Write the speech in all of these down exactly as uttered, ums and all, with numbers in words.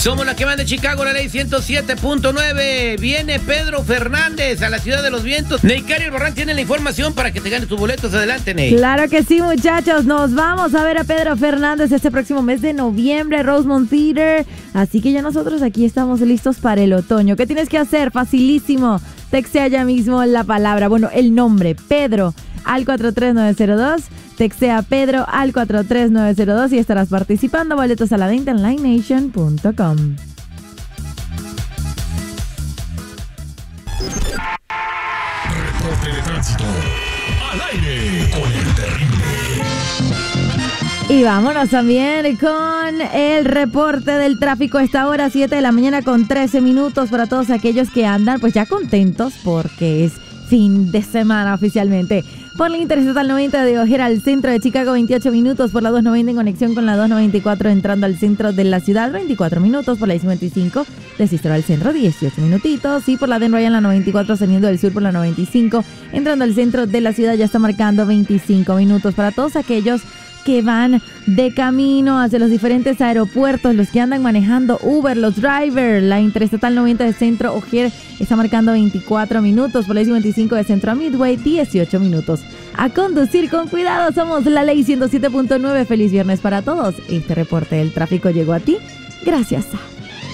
Somos la que manda de Chicago, la ley ciento siete punto nueve. Viene Pedro Fernández a la ciudad de los vientos. Neikari Albarrán tiene la información para que te ganes tus boletos. Adelante, Ney. Claro que sí, muchachos. Nos vamos a ver a Pedro Fernández este próximo mes de noviembre, Rosemont Theater. Así que ya nosotros aquí estamos listos para el otoño. ¿Qué tienes que hacer? Facilísimo. Textea ya mismo la palabra, bueno, el nombre, Pedro, al cuatro tres nueve cero dos. Textea Pedro al cuatro tres nueve cero dos y estarás participando. Boletos a la venta en live nation punto com. Reporte de tránsito al aire con el terrible. Y vámonos también con el reporte del tráfico a esta hora, siete de la mañana con trece minutos, para todos aquellos que andan pues ya contentos porque es fin de semana oficialmente. Por la Interestatal noventa de Ojeda al centro de Chicago, veintiocho minutos. Por la doscientos noventa en conexión con la doscientos noventa y cuatro entrando al centro de la ciudad, veinticuatro minutos. Por la I cincuenta y cinco de Sistro al centro, dieciocho minutitos. Y por la Denver en la noventa y cuatro saliendo del sur por la noventa y cinco, entrando al centro de la ciudad, ya está marcando veinticinco minutos. Para todos aquellos que van de camino hacia los diferentes aeropuertos, los que andan manejando Uber, los drivers, la Interestatal noventa de Centro Ojeda está marcando veinticuatro minutos, por la I cincuenta y cinco de Centro a Midway, dieciocho minutos. A conducir con cuidado, somos la ley ciento siete punto nueve. Feliz viernes para todos. Este reporte del tráfico llegó a ti gracias a...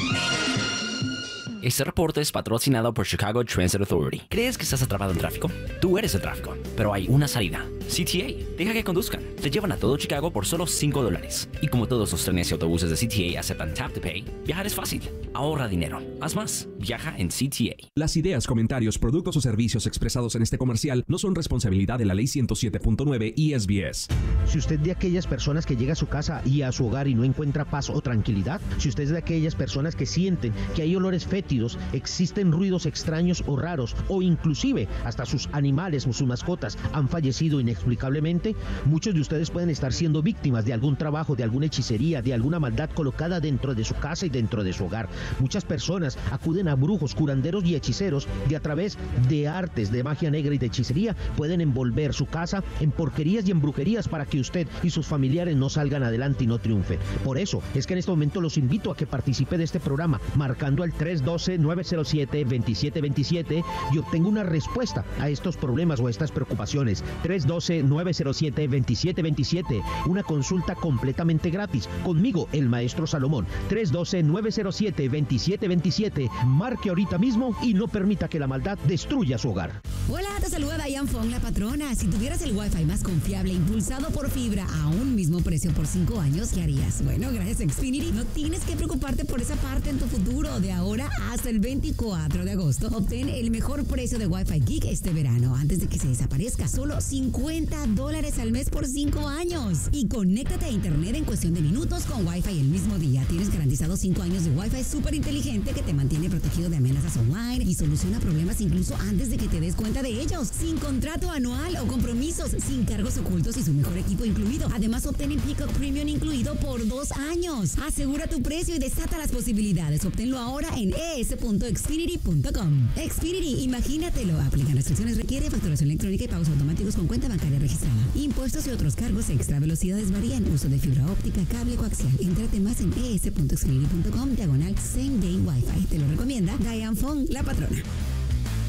Este reporte es patrocinado por Chicago Transit Authority. ¿Crees que estás atrapado en tráfico? Tú eres el tráfico, pero hay una salida. C T A. Deja que conduzcan. Te llevan a todo Chicago por solo cinco dólares. Y como todos los trenes y autobuses de C T A aceptan Tap to Pay, viajar es fácil. Ahorra dinero. Haz más. Viaja en C T A. Las ideas, comentarios, productos o servicios expresados en este comercial no son responsabilidad de la ley ciento siete punto nueve y S B S. Si usted es de aquellas personas que llega a su casa y a su hogar y no encuentra paz o tranquilidad, si usted es de aquellas personas que sienten que hay olores fétidos, existen ruidos extraños o raros, o inclusive hasta sus animales o sus mascotas han fallecido inexplicablemente, muchos de ustedes pueden estar siendo víctimas de algún trabajo, de alguna hechicería, de alguna maldad colocada dentro de su casa y dentro de su hogar. Muchas personas acuden a brujos, curanderos y hechiceros y a través de artes de magia negra y de hechicería pueden envolver su casa en porquerías y en brujerías para que usted y sus familiares no salgan adelante y no triunfen. Por eso es que en este momento los invito a que participe de este programa marcando al tres uno dos, nueve cero siete, dos siete dos siete y obtenga una respuesta a estos problemas o a estas preocupaciones. tres uno dos, nueve cero siete, dos siete dos siete. Una consulta completamente gratis conmigo, el maestro Salomón. tres uno dos, nueve cero siete, dos siete dos siete. Marque ahorita mismo y no permita que la maldad destruya su hogar. Hola, te saluda Diane Fong, la patrona. Si tuvieras el Wi-Fi más confiable impulsado por fibra a un mismo precio por cinco años, ¿qué harías? Bueno, gracias a Xfinity no tienes que preocuparte por esa parte en tu futuro. De ahora hasta el veinticuatro de agosto, obtén el mejor precio de Wi-Fi Geek este verano antes de que se desaparezca. Solo cincuenta dólares al mes por cinco años. Y conéctate a internet en cuestión de minutos con Wi-Fi el mismo día. Tienes garantizado cinco años de Wi-Fi súper inteligente que te mantiene protegido de amenazas online y soluciona problemas incluso antes de que te des cuenta de ellos. Sin contrato anual o compromisos, sin cargos ocultos y su mejor equipo incluido. Además, obtén el Peacock Premium incluido por dos años. Asegura tu precio y desata las posibilidades. Obténlo ahora en e s punto xfinity punto com. Xfinity, imagínatelo. Aplican restricciones, requiere facturación electrónica y pagos automáticos con cuenta bancaria registrada. Impuestos y otros cargos extra. Velocidades varían. Uso de fibra óptica, cable coaxial. Entrate más en e s punto xfinity punto com diagonal Same Day Wi-Fi. Te lo recomienda Diane Fong, la patrona.